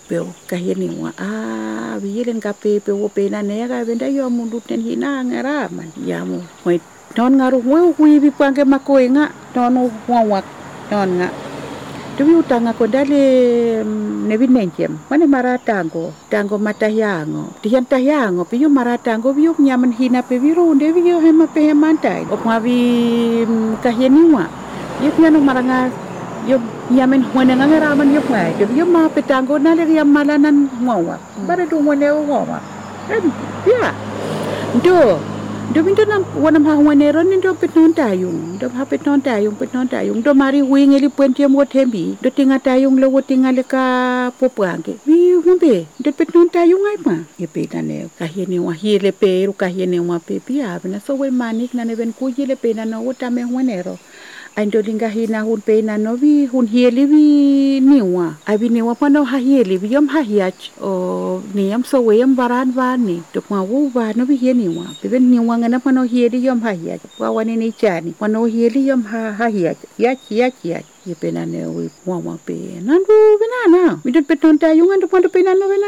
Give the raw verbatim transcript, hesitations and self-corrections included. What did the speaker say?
Peo kahini wa ah bilen kape pe wo pe na ne ga benda yo mundu ten hina ngara man ya mo moi non ngaru wo hui bi pange makoi nga non wa wa non nga tuwi utanga ko dale ne binenjem mane maratango tango matayango tiyan tayango piyo maratango biyo nyaman hina pe biru de biyo hema pe hemantai o mavi kahini wa yo piano maranga yo yamen hone nga ngaraman yo mai de yo ma petango na le ya malanan ngawa bare do ngone ngawa em ya do do minto nam wanam ha ngone ron do peton tayung do ha peton tayung peton tayung do mari wingi li puente mo tembi do tinga tayung lo tinga le ka popange wi humbe do peton tayung ai pa ye petane kahini wa hile pe ru kahini wa pe pia na so we manik na ne ben ku hile pe na no utame ngone Aindo linga hina hun pe na novi hun hieli vi niwa abi niwa pano ha hieli vi yom ha hiach o ni yam so we yam baran va ni to ma wo va no vi hieni wa pe ben niwa ngana pano hieli yom ha hiach wa wani ni chani pano hieli yom ha ha hiach hiach hiach hiach ye pe na ne we wa wa pe nandu benana mi dot peton ta yungan to pano pe na no